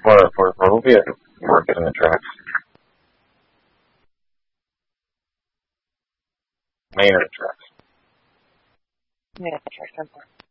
For movie, I think market in the tracks. Main or the tracks. Yeah, tracks.